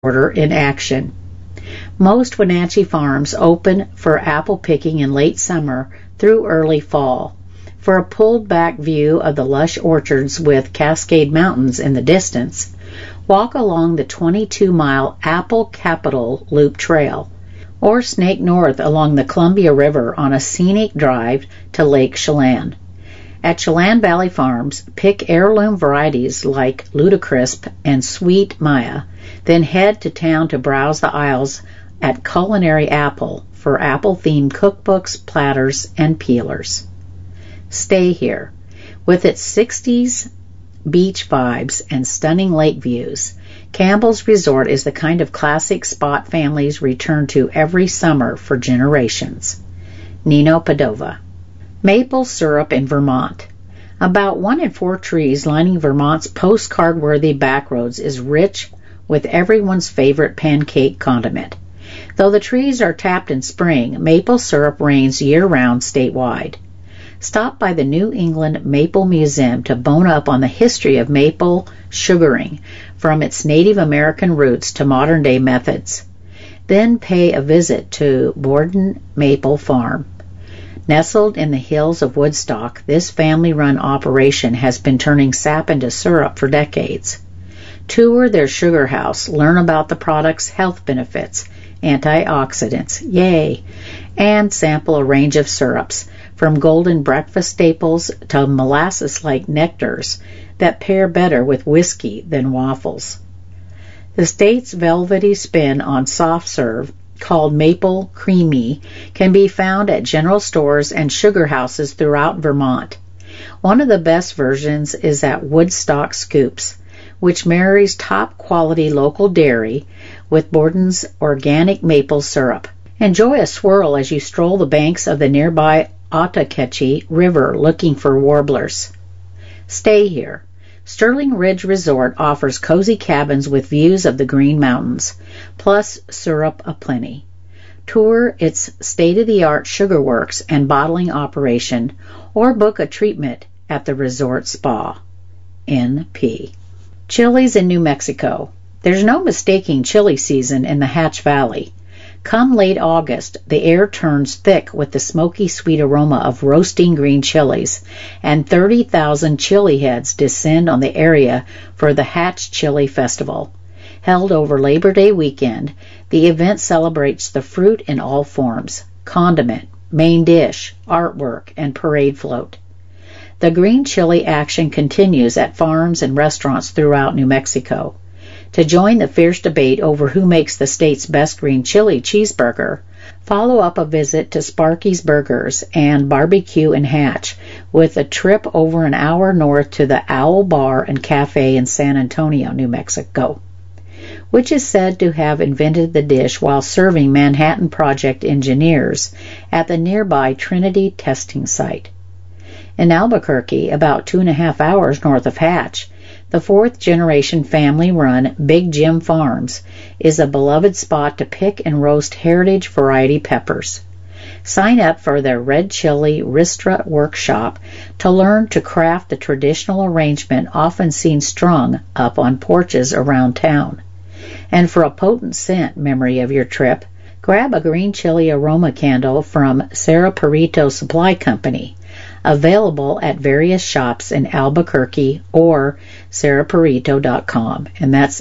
order in action. Most Wenatchee farms open for apple picking in late summer through early fall. For a pulled-back view of the lush orchards with Cascade Mountains in the distance, walk along the 22-mile Apple Capital Loop Trail, or snake north along the Columbia River on a scenic drive to Lake Chelan. At Chelan Valley Farms, pick heirloom varieties like Ludacrisp and Sweet Maya, then head to town to browse the aisles at Culinary Apple for apple-themed cookbooks, platters, and peelers. Stay here. With its 60s beach vibes and stunning lake views, Campbell's Resort is the kind of classic spot families return to every summer for generations. Nino Padova. Maple syrup in Vermont. About 1 in 4 trees lining Vermont's postcard-worthy backroads is rich with everyone's favorite pancake condiment. Though the trees are tapped in spring, maple syrup reigns year-round statewide. Stop by the New England Maple Museum to bone up on the history of maple sugaring, from its Native American roots to modern-day methods. Then pay a visit to Borden Maple Farm. Nestled in the hills of Woodstock, this family-run operation has been turning sap into syrup for decades. Tour their sugar house, learn about the product's health benefits, antioxidants, yay, and sample a range of syrups, from golden breakfast staples to molasses-like nectars that pair better with whiskey than waffles. The state's velvety spin on soft serve, called Maple Creamy, can be found at general stores and sugar houses throughout Vermont. One of the best versions is at Woodstock Scoops, which marries top-quality local dairy with Borden's organic maple syrup. Enjoy a swirl as you stroll the banks of the nearby Ottauquechee River looking for warblers. Stay here. Sterling Ridge Resort offers cozy cabins with views of the Green Mountains, plus syrup aplenty. Tour its state-of-the-art sugar works and bottling operation, or book a treatment at the resort spa. N.P. Chilies in New Mexico. There's no mistaking chili season in the Hatch Valley. Come late August, the air turns thick with the smoky sweet aroma of roasting green chilies, and 30,000 chili heads descend on the area for the Hatch Chili Festival. Held over Labor Day weekend, the event celebrates the fruit in all forms: condiment, main dish, artwork, and parade float. The green chili action continues at farms and restaurants throughout New Mexico. To join the fierce debate over who makes the state's best green chili cheeseburger, follow up a visit to Sparky's Burgers and Barbecue in Hatch with a trip over an hour north to the Owl Bar and Cafe in San Antonio, New Mexico, which is said to have invented the dish while serving Manhattan Project engineers at the nearby Trinity testing site. In Albuquerque, about 2.5 hours north of Hatch, the fourth-generation family-run Big Jim Farms is a beloved spot to pick and roast heritage variety peppers. Sign up for their Red Chili Ristra Workshop to learn to craft the traditional arrangement often seen strung up on porches around town. And for a potent scent memory of your trip, grab a green chili aroma candle from Sarah Perito Supply Company, available at various shops in Albuquerque or sarahperito.com, and that's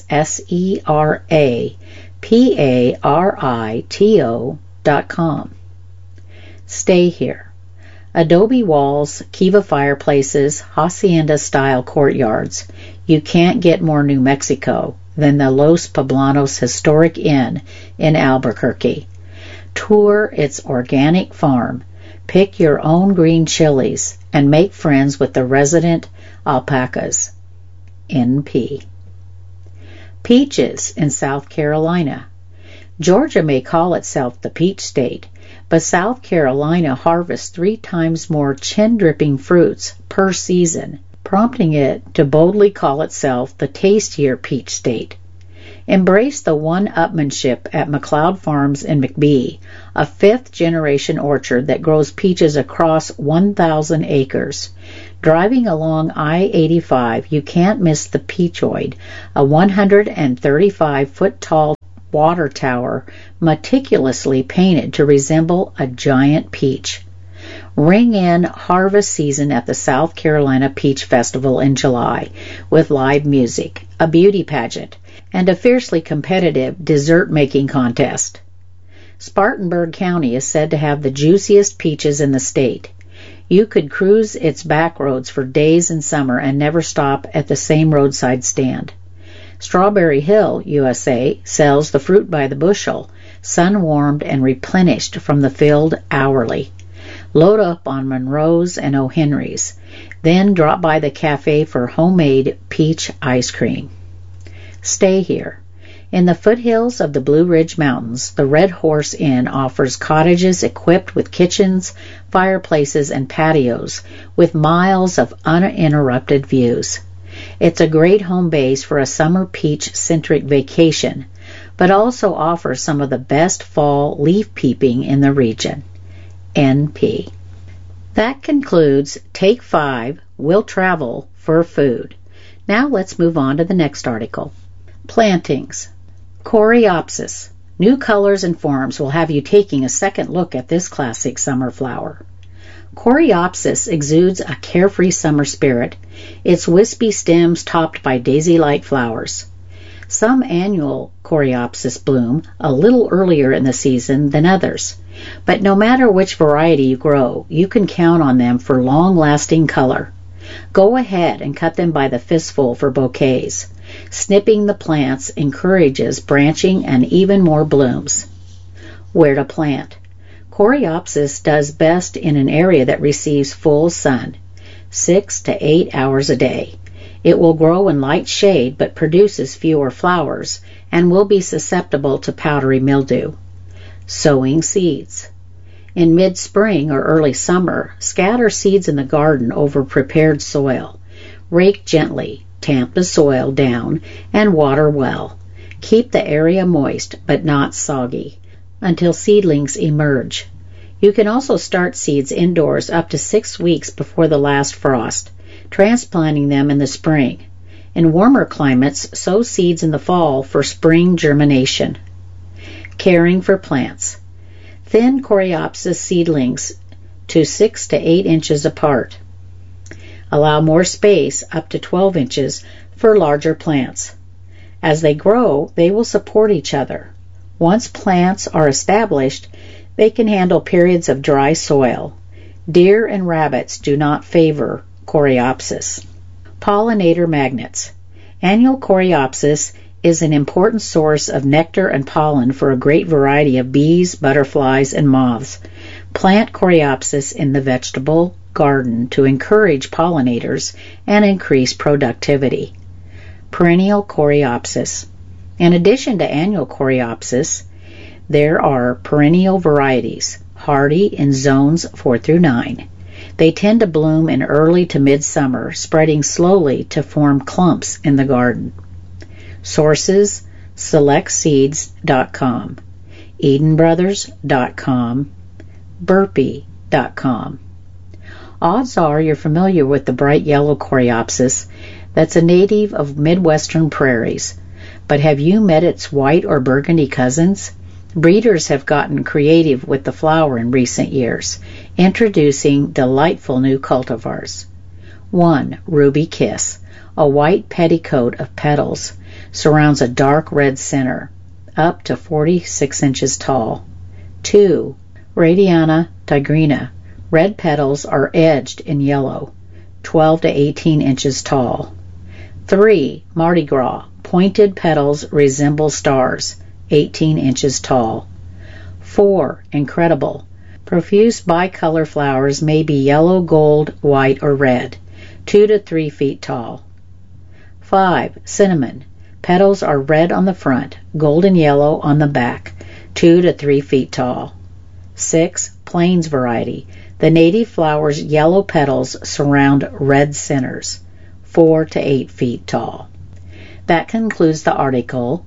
SERAPARITO.com. Stay here. Adobe walls, Kiva fireplaces, hacienda-style courtyards. You can't get more New Mexico than the Los Poblanos Historic Inn in Albuquerque. Tour its organic farm. Pick your own green chilies and make friends with the resident alpacas. N.P. Peaches in South Carolina. Georgia may call itself the peach state, but South Carolina harvests 3 times more chin-dripping fruits per season, prompting it to boldly call itself the tastier peach state. Embrace the one-upmanship at McLeod Farms in McBee, a 5th-generation orchard that grows peaches across 1,000 acres. Driving along I-85, you can't miss the Peachoid, a 135-foot-tall water tower meticulously painted to resemble a giant peach. Ring in harvest season at the South Carolina Peach Festival in July with live music, a beauty pageant, and a fiercely competitive dessert-making contest. Spartanburg County is said to have the juiciest peaches in the state. You could cruise its back roads for days in summer and never stop at the same roadside stand. Strawberry Hill, USA, sells the fruit by the bushel, sun-warmed and replenished from the field hourly. Load up on Monroe's and O'Henry's. Then drop by the cafe for homemade peach ice cream. Stay here. In the foothills of the Blue Ridge Mountains, the Red Horse Inn offers cottages equipped with kitchens, fireplaces, and patios with miles of uninterrupted views. It's a great home base for a summer peach-centric vacation, but also offers some of the best fall leaf peeping in the region. NP. That concludes Take 5, We'll Travel for Food. Now let's move on to the next article. Plantings. Coreopsis. New colors and forms will have you taking a second look at this classic summer flower. Coreopsis exudes a carefree summer spirit, its wispy stems topped by daisy-like flowers. Some annual Coreopsis bloom a little earlier in the season than others, but no matter which variety you grow, you can count on them for long-lasting color. Go ahead and cut them by the fistful for bouquets. Snipping the plants encourages branching and even more blooms. Where to plant? Coreopsis does best in an area that receives full sun, 6 to 8 hours a day. It will grow in light shade but produces fewer flowers and will be susceptible to powdery mildew. Sowing seeds. In mid-spring or early summer, scatter seeds in the garden over prepared soil. Rake gently, tamp the soil down, and water well. Keep the area moist but not soggy until seedlings emerge. You can also start seeds indoors up to 6 weeks before the last frost, transplanting them in the spring. In warmer climates, sow seeds in the fall for spring germination. Caring for plants. Thin Coreopsis seedlings to 6 to 8 inches apart. Allow more space, up to 12 inches, for larger plants. As they grow, they will support each other. Once plants are established, they can handle periods of dry soil. Deer and rabbits do not favor Coreopsis. Pollinator magnets. Annual Coreopsis is an important source of nectar and pollen for a great variety of bees, butterflies, and moths. Plant Coreopsis in the vegetable garden to encourage pollinators and increase productivity. Perennial Coreopsis. In addition to annual Coreopsis, there are perennial varieties, hardy in zones 4 through 9. They tend to bloom in early to midsummer, spreading slowly to form clumps in the garden. Sources: SelectSeeds.com, EdenBrothers.com, Burpee.com. Odds are you're familiar with the bright yellow Coreopsis that's a native of Midwestern prairies, but have you met its white or burgundy cousins? Breeders have gotten creative with the flower in recent years, introducing delightful new cultivars. 1. Ruby Kiss. A white petticoat of petals surrounds a dark red center, up to 46 inches tall. 2. Radiana tigrina. Red petals are edged in yellow, 12 to 18 inches tall. 3. Mardi Gras. Pointed petals resemble stars, 18 inches tall. 4. Incredible. Profuse bicolor flowers may be yellow, gold, white, or red, 2 to 3 feet tall. 5. Cinnamon. Petals are red on the front, golden yellow on the back, 2 to 3 feet tall. 6. Plains variety. The native flower's yellow petals surround red centers, 4 to 8 feet tall. That concludes the article,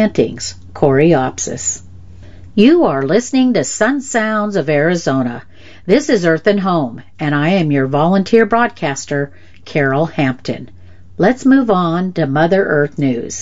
Plantings, Coreopsis. You are listening to Sun Sounds of Arizona. This is Earth and Home, and I am your volunteer broadcaster, Carol Hampton. Let's move on to Mother Earth news.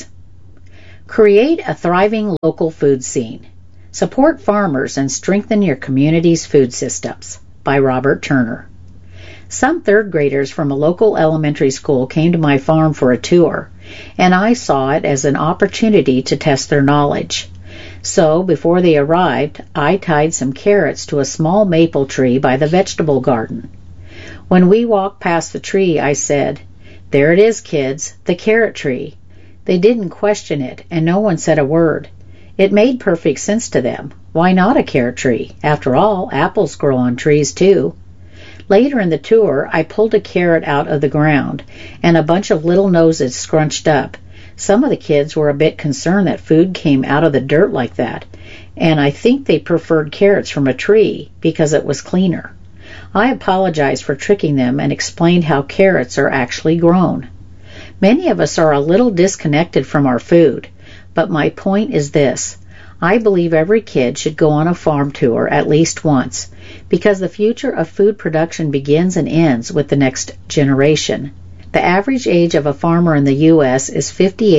Create a thriving local food scene. Support farmers and strengthen your community's food systems, by Robert Turner. Some third graders from a local elementary school came to my farm for a tour, and I saw it as an opportunity to test their knowledge. So, before they arrived, I tied some carrots to a small maple tree by the vegetable garden. When we walked past the tree, I said, "There it is, kids, the carrot tree." They didn't question it, and no one said a word. It made perfect sense to them. Why not a carrot tree? After all, apples grow on trees too. Later in the tour, I pulled a carrot out of the ground, and a bunch of little noses scrunched up. Some of the kids were a bit concerned that food came out of the dirt like that, and I think they preferred carrots from a tree because it was cleaner. I apologized for tricking them and explained how carrots are actually grown. Many of us are a little disconnected from our food, but my point is this. I believe every kid should go on a farm tour at least once, because the future of food production begins and ends with the next generation. The average age of a farmer in the U.S. is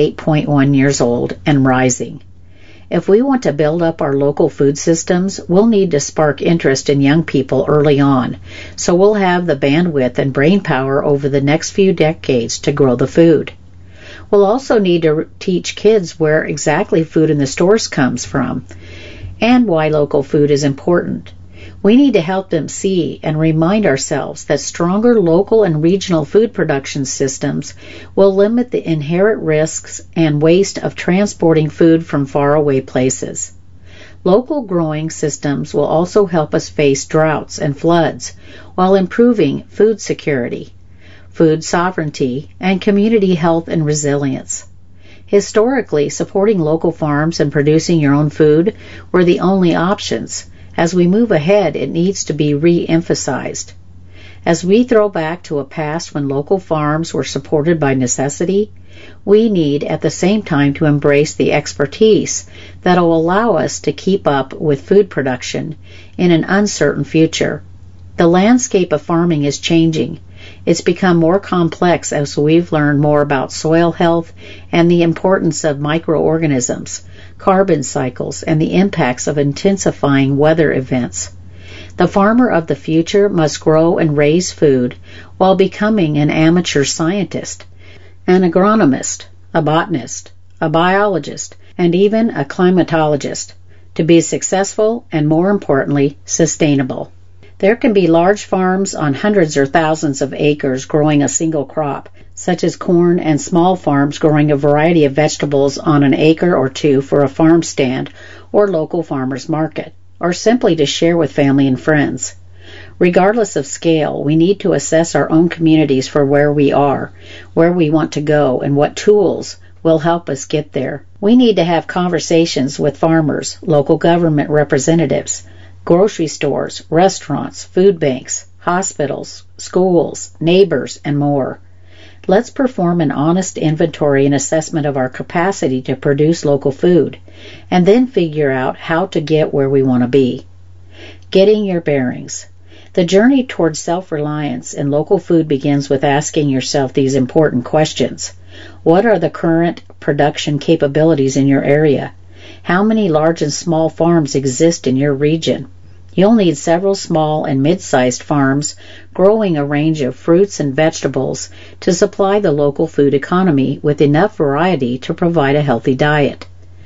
58.1 years old and rising. If we want to build up our local food systems, we'll need to spark interest in young people early on, so we'll have the bandwidth and brain power over the next few decades to grow the food. We'll also need to teach kids where exactly food in the stores comes from and why local food is important. We need to help them see and remind ourselves that stronger local and regional food production systems will limit the inherent risks and waste of transporting food from faraway places. Local growing systems will also help us face droughts and floods while improving food security, food sovereignty, and community health and resilience. Historically, supporting local farms and producing your own food were the only options. As we move ahead, it needs to be re-emphasized. As we throw back to a past when local farms were supported by necessity, we need at the same time to embrace the expertise that will allow us to keep up with food production in an uncertain future. The landscape of farming is changing. It's become more complex as we've learned more about soil health and the importance of microorganisms, carbon cycles, and the impacts of intensifying weather events. The farmer of the future must grow and raise food while becoming an amateur scientist, an agronomist, a botanist, a biologist, and even a climatologist to be successful and, more importantly, sustainable. There can be large farms on hundreds or thousands of acres growing a single crop, such as corn, and small farms growing a variety of vegetables on an acre or two for a farm stand or local farmers market, or simply to share with family and friends. Regardless of scale, we need to assess our own communities for where we are, where we want to go, and what tools will help us get there. We need to have conversations with farmers, local government representatives, grocery stores, restaurants, food banks, hospitals, schools, neighbors, and more. Let's perform an honest inventory and assessment of our capacity to produce local food, and then figure out how to get where we want to be. Getting your bearings. The journey towards self-reliance in local food begins with asking yourself these important questions. What are the current production capabilities in your area? How many large and small farms exist in your region? You'll need several small and mid-sized farms growing a range of fruits and vegetables to supply the local food economy with enough variety to provide a healthy diet.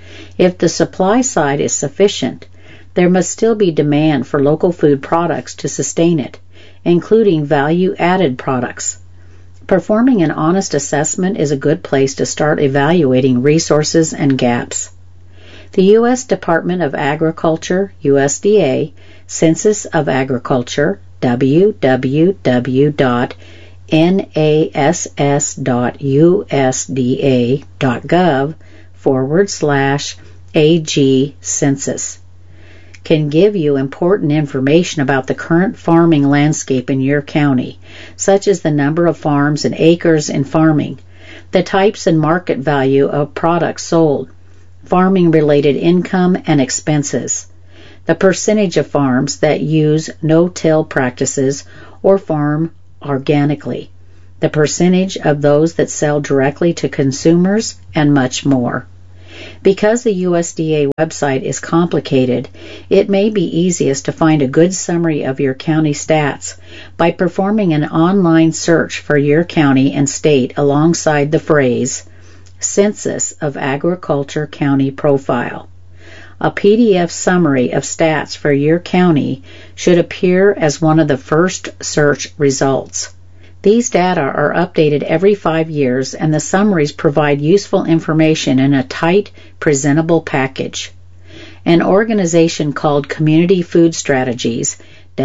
If the supply side is sufficient, there must still be demand for local food products to sustain it, including value-added products. Performing an honest assessment is a good place to start evaluating resources and gaps. The U.S. Department of Agriculture, USDA, Census of Agriculture, www.nass.usda.gov/AG Census, can give you important information about the current farming landscape in your county, such as the number of farms and acres in farming, the types and market value of products sold, farming-related income and expenses, the percentage of farms that use no-till practices or farm organically, the percentage of those that sell directly to consumers, and much more. Because the USDA website is complicated, it may be easiest to find a good summary of your county stats by performing an online search for your county and state alongside the phrase Census of Agriculture County Profile. A PDF summary of stats for your county should appear as one of the first search results. These data are updated every 5 years, and the summaries provide useful information in a tight, presentable package. An organization called Community Food Strategies,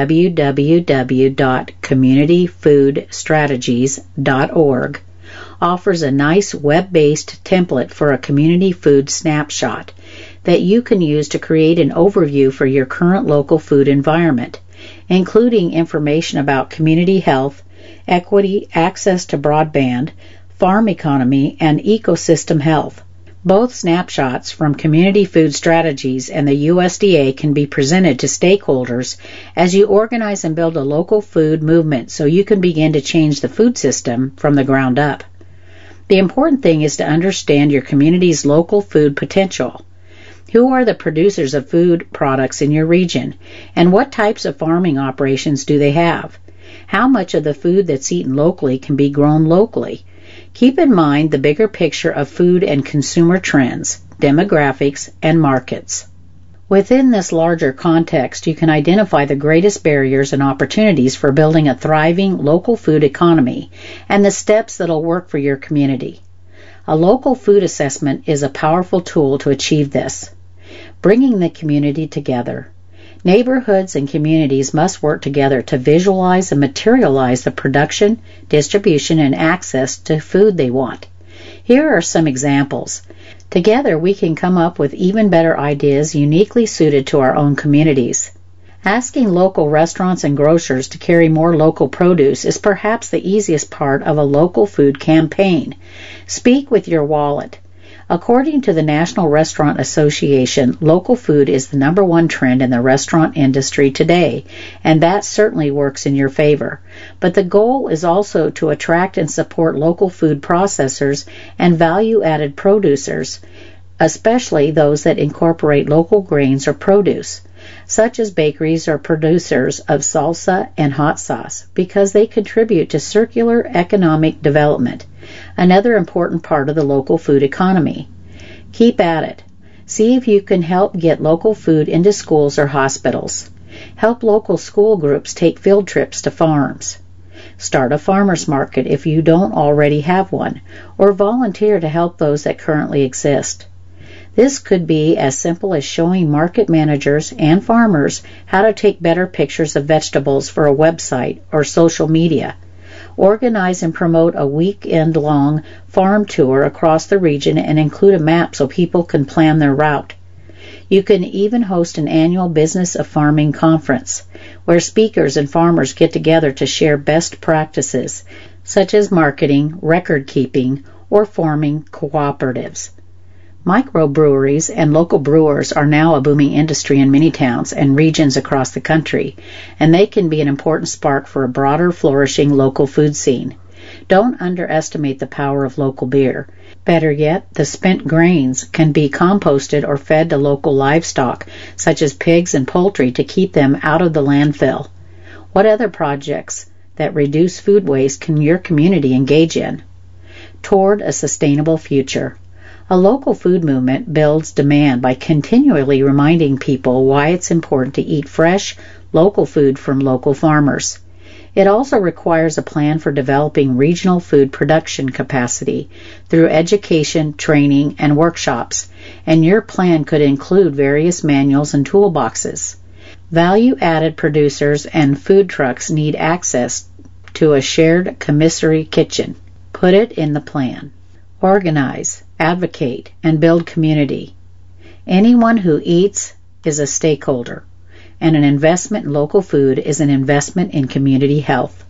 www.communityfoodstrategies.org, offers a nice web-based template for a community food snapshot that you can use to create an overview for your current local food environment, including information about community health, equity, access to broadband, farm economy, and ecosystem health. Both snapshots from Community Food Strategies and the USDA can be presented to stakeholders as you organize and build a local food movement so you can begin to change the food system from the ground up. The important thing is to understand your community's local food potential. Who are the producers of food products in your region, and what types of farming operations do they have? How much of the food that's eaten locally can be grown locally? Keep in mind the bigger picture of food and consumer trends, demographics, and markets. Within this larger context, you can identify the greatest barriers and opportunities for building a thriving local food economy and the steps that'll work for your community. A local food assessment is a powerful tool to achieve this. Bringing the community together. Neighborhoods and communities must work together to visualize and materialize the production, distribution, and access to food they want. Here are some examples. Together we can come up with even better ideas uniquely suited to our own communities. Asking local restaurants and grocers to carry more local produce is perhaps the easiest part of a local food campaign. Speak with your wallet. According to the National Restaurant Association, local food is the #1 trend in the restaurant industry today, and that certainly works in your favor. But the goal is also to attract and support local food processors and value-added producers, especially those that incorporate local grains or produce, such as bakeries or producers of salsa and hot sauce, because they contribute to circular economic development, another important part of the local food economy. Keep at it. See if you can help get local food into schools or hospitals. Help local school groups take field trips to farms. Start a farmers market if you don't already have one, or volunteer to help those that currently exist. This could be as simple as showing market managers and farmers how to take better pictures of vegetables for a website or social media. Organize and promote a weekend-long farm tour across the region and include a map so people can plan their route. You can even host an annual Business of Farming conference, where speakers and farmers get together to share best practices, such as marketing, record-keeping, or forming cooperatives. Microbreweries and local brewers are now a booming industry in many towns and regions across the country, and they can be an important spark for a broader, flourishing local food scene. Don't underestimate the power of local beer. Better yet, the spent grains can be composted or fed to local livestock, such as pigs and poultry, to keep them out of the landfill. What other projects that reduce food waste can your community engage in? Toward a sustainable future. A local food movement builds demand by continually reminding people why it's important to eat fresh, local food from local farmers. It also requires a plan for developing regional food production capacity through education, training, and workshops, and your plan could include various manuals and toolboxes. Value-added producers and food trucks need access to a shared commissary kitchen. Put it in the plan. Organize, advocate, and build community. Anyone who eats is a stakeholder, and an investment in local food is an investment in community health.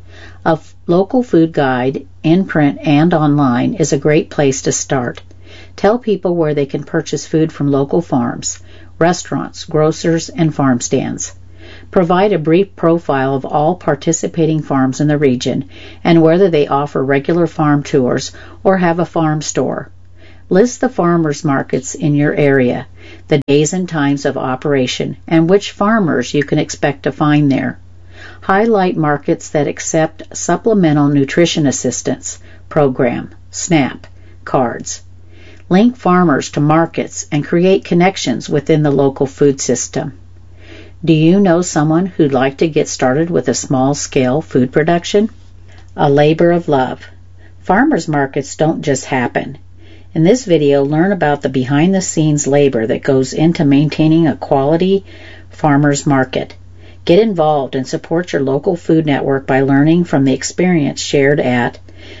A local food guide, in print and online, is a great place to start. Tell people where they can purchase food from local farms, restaurants, grocers, and farm stands. Provide a brief profile of all participating farms in the region and whether they offer regular farm tours or have a farm store. List the farmers markets in your area, the days and times of operation, and which farmers you can expect to find there. Highlight markets that accept Supplemental Nutrition Assistance Program, SNAP, cards. Link farmers to markets and create connections within the local food system. Do you know someone who'd like to get started with a small-scale food production? A labor of love. Farmers markets don't just happen. In this video, learn about the behind-the-scenes labor that goes into maintaining a quality farmers market. Get involved and support your local food network by learning from the experience shared at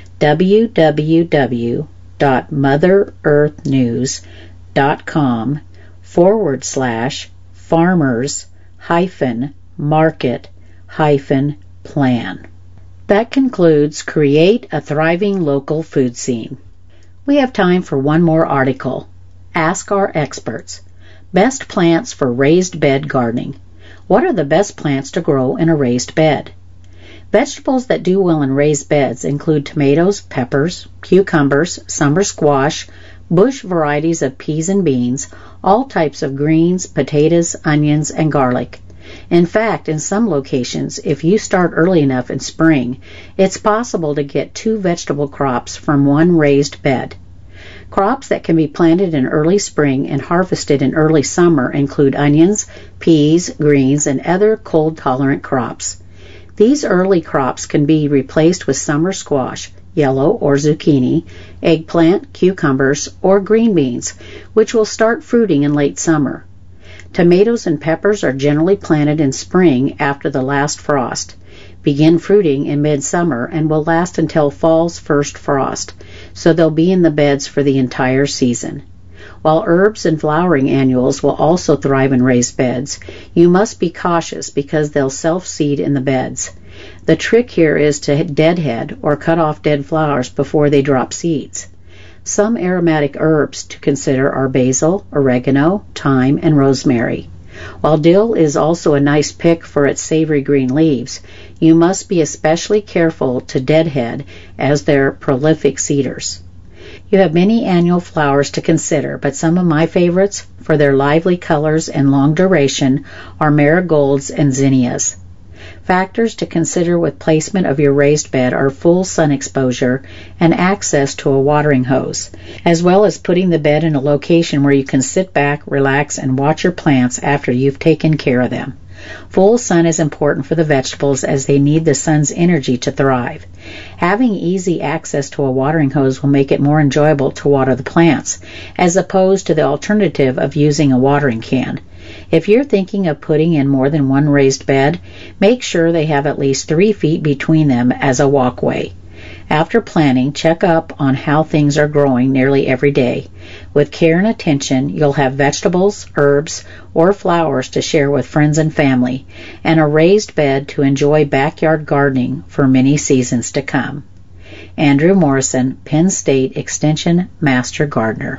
www.motherearthnews.com/farmers-market-plan. That concludes Create a Thriving Local Food Scene. We have time for one more article. Ask our experts. Best plants for raised bed gardening. What are the best plants to grow in a raised bed? Vegetables that do well in raised beds include tomatoes, peppers, cucumbers, summer squash, bush varieties of peas and beans, all types of greens, potatoes, onions, and garlic. In fact, in some locations, if you start early enough in spring, it's possible to get 2 vegetable crops from one raised bed. Crops that can be planted in early spring and harvested in early summer include onions, peas, greens, and other cold-tolerant crops. These early crops can be replaced with summer squash, yellow or zucchini, eggplant, cucumbers, or green beans, which will start fruiting in late summer. Tomatoes and peppers are generally planted in spring after the last frost, begin fruiting in midsummer, and will last until fall's first frost, so they'll be in the beds for the entire season. While herbs and flowering annuals will also thrive in raised beds, you must be cautious because they'll self-seed in the beds. The trick here is to deadhead or cut off dead flowers before they drop seeds. Some aromatic herbs to consider are basil, oregano, thyme, and rosemary. While dill is also a nice pick for its savory green leaves, you must be especially careful to deadhead as they're prolific seeders. You have many annual flowers to consider, but some of my favorites, for their lively colors and long duration, are marigolds and zinnias. Factors to consider with placement of your raised bed are full sun exposure and access to a watering hose, as well as putting the bed in a location where you can sit back, relax, and watch your plants after you've taken care of them. Full sun is important for the vegetables as they need the sun's energy to thrive. Having easy access to a watering hose will make it more enjoyable to water the plants, as opposed to the alternative of using a watering can. If you're thinking of putting in more than one raised bed, make sure they have at least 3 feet between them as a walkway. After planting, check up on how things are growing nearly every day. With care and attention, you'll have vegetables, herbs, or flowers to share with friends and family, and a raised bed to enjoy backyard gardening for many seasons to come. Andrew Morrison, Penn State Extension Master Gardener.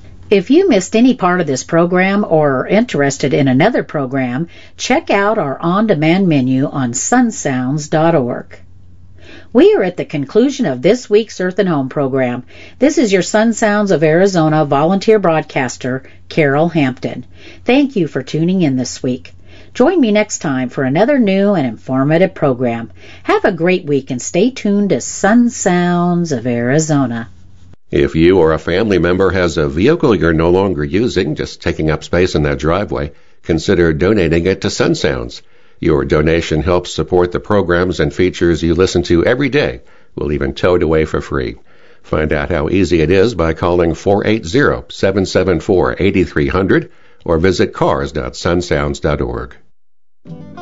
If you missed any part of this program or are interested in another program, check out our on-demand menu on sunsounds.org. We are at the conclusion of this week's Earth and Home program. This is your Sun Sounds of Arizona volunteer broadcaster, Carol Hampton. Thank you for tuning in this week. Join me next time for another new and informative program. Have a great week and stay tuned to Sun Sounds of Arizona. If you or a family member has a vehicle you're no longer using, just taking up space in that driveway, consider donating it to Sun Sounds. Your donation helps support the programs and features you listen to every day. We'll even tow it away for free. Find out how easy it is by calling 480-774-8300 or visit cars.sunsounds.org.